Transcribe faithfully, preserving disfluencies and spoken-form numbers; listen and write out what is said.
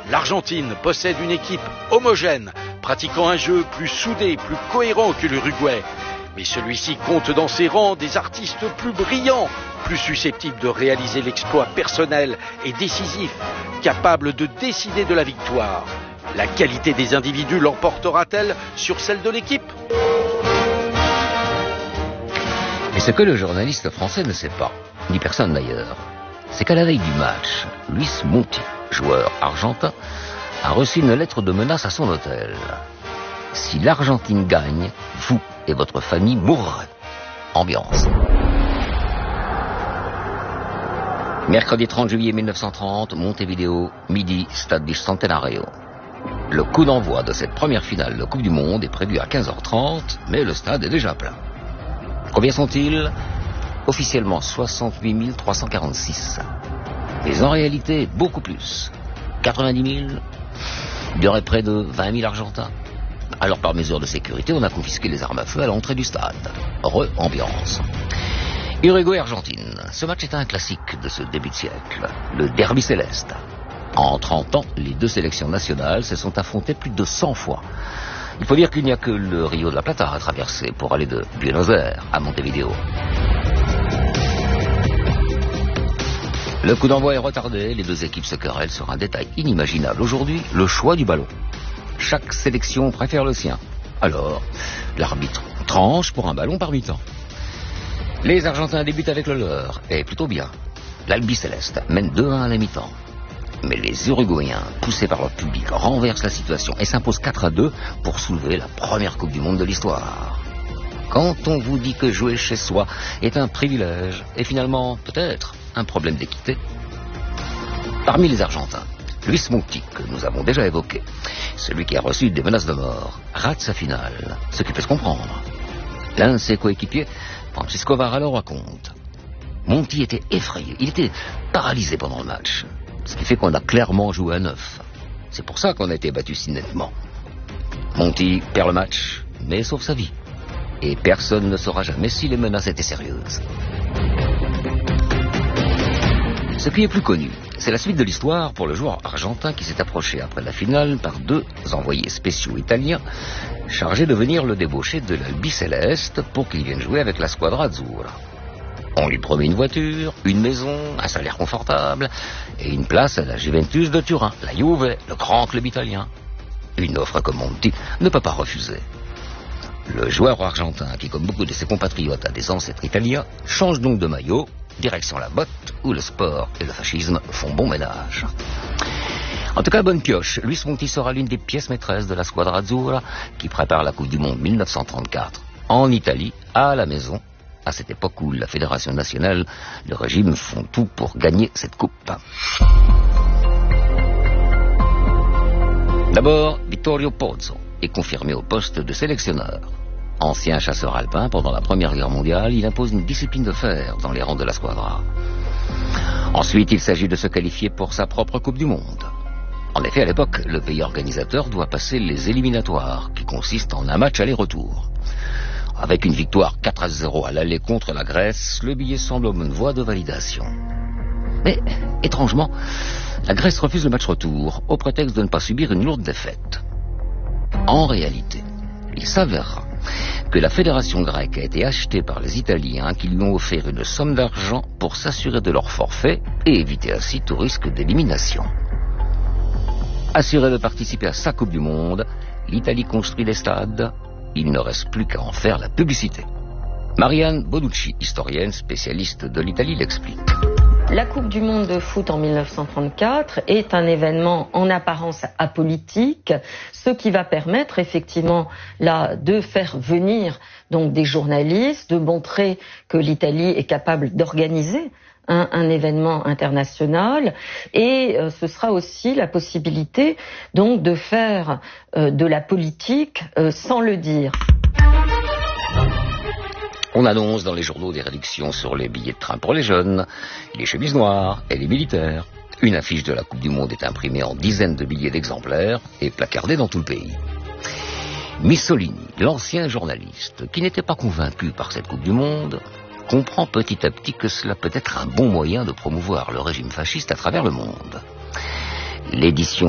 l'Argentine possède une équipe homogène, pratiquant un jeu plus soudé, plus cohérent que l'Uruguay. Mais celui-ci compte dans ses rangs des artistes plus brillants, plus susceptibles de réaliser l'exploit personnel et décisif, capables de décider de la victoire. La qualité des individus l'emportera-t-elle sur celle de l'équipe ? Et ce que le journaliste français ne sait pas, ni personne d'ailleurs, c'est qu'à la veille du match, Luis Monti, joueur argentin, a reçu une lettre de menace à son hôtel. Si l'Argentine gagne, vous et votre famille mourrez. Ambiance. Mercredi trente juillet mille neuf cent trente, Montevideo, midi, stade du Centenario. Le coup d'envoi de cette première finale de Coupe du Monde est prévu à quinze heures trente, mais le stade est déjà plein. Combien sont-ils ? Officiellement soixante-huit mille trois cent quarante-six. Mais en réalité, beaucoup plus. quatre-vingt-dix mille. Il y aurait près de vingt mille Argentins. Alors par mesure de sécurité, on a confisqué les armes à feu à l'entrée du stade. Re-ambiance. Uruguay-Argentine. Ce match est un classique de ce début de siècle. Le derby céleste. En trente ans, les deux sélections nationales se sont affrontées plus de cent fois. Il faut dire qu'il n'y a que le Rio de la Plata à traverser pour aller de Buenos Aires à Montevideo. Le coup d'envoi est retardé, les deux équipes se querellent sur un détail inimaginable. Aujourd'hui, le choix du ballon. Chaque sélection préfère le sien. Alors, l'arbitre tranche pour un ballon par mi-temps. Les Argentins débutent avec le leur, et plutôt bien. L'Albiceleste mène deux à un à la mi-temps. Mais les Uruguayens, poussés par leur public, renversent la situation et s'imposent quatre à deux pour soulever la première Coupe du Monde de l'histoire. Quand on vous dit que jouer chez soi est un privilège, et finalement, peut-être, un problème d'équité. Parmi les Argentins, Luis Monti, que nous avons déjà évoqué, celui qui a reçu des menaces de mort, rate sa finale, ce qui peut se comprendre. L'un de ses coéquipiers, Francisco Varela, le raconte. Monti était effrayé, il était paralysé pendant le match, ce qui fait qu'on a clairement joué à neuf. C'est pour ça qu'on a été battu si nettement. Monti perd le match, mais sauve sa vie. Et personne ne saura jamais si les menaces étaient sérieuses. Ce qui est plus connu, c'est la suite de l'histoire pour le joueur argentin qui s'est approché après la finale par deux envoyés spéciaux italiens chargés de venir le débaucher de l'Albiceleste pour qu'il vienne jouer avec la Squadra Azzurra. On lui promet une voiture, une maison, un salaire confortable et une place à la Juventus de Turin, la Juve, le grand club italien. Une offre que Monti ne peut pas refuser. Le joueur argentin, qui comme beaucoup de ses compatriotes a des ancêtres italiens, change donc de maillot, direction la botte, où le sport et le fascisme font bon ménage. En tout cas, bonne pioche, Luis Monti sera l'une des pièces maîtresses de la Squadra Azzurra qui prépare la Coupe du Monde mille neuf cent trente-quatre en Italie, à la maison, à cette époque où la Fédération nationale, le régime font tout pour gagner cette coupe. D'abord, Vittorio Pozzo est confirmé au poste de sélectionneur. Ancien chasseur alpin pendant la Première Guerre mondiale, il impose une discipline de fer dans les rangs de la Squadra. Ensuite, il s'agit de se qualifier pour sa propre Coupe du Monde. En effet, à l'époque, le pays organisateur doit passer les éliminatoires, qui consistent en un match aller-retour. Avec une victoire quatre à zéro à l'aller contre la Grèce, le billet semble en bonne voie de validation. Mais, étrangement, la Grèce refuse le match retour, au prétexte de ne pas subir une lourde défaite. En réalité, il s'avérera que la fédération grecque a été achetée par les Italiens qui lui ont offert une somme d'argent pour s'assurer de leur forfait et éviter ainsi tout risque d'élimination. Assuré de participer à sa Coupe du Monde, l'Italie construit des stades. Il ne reste plus qu'à en faire la publicité. Marianne Bonucci, historienne spécialiste de l'Italie, l'explique. La Coupe du Monde de foot en mille neuf cent trente-quatre est un événement en apparence apolitique, ce qui va permettre effectivement là de faire venir donc des journalistes, de montrer que l'Italie est capable d'organiser un, un événement international, et euh, ce sera aussi la possibilité donc de faire euh, de la politique euh, sans le dire. On annonce dans les journaux des réductions sur les billets de train pour les jeunes, les chemises noires et les militaires. Une affiche de la Coupe du Monde est imprimée en dizaines de milliers d'exemplaires et placardée dans tout le pays. Mussolini, l'ancien journaliste, qui n'était pas convaincu par cette Coupe du Monde, comprend petit à petit que cela peut être un bon moyen de promouvoir le régime fasciste à travers le monde. L'édition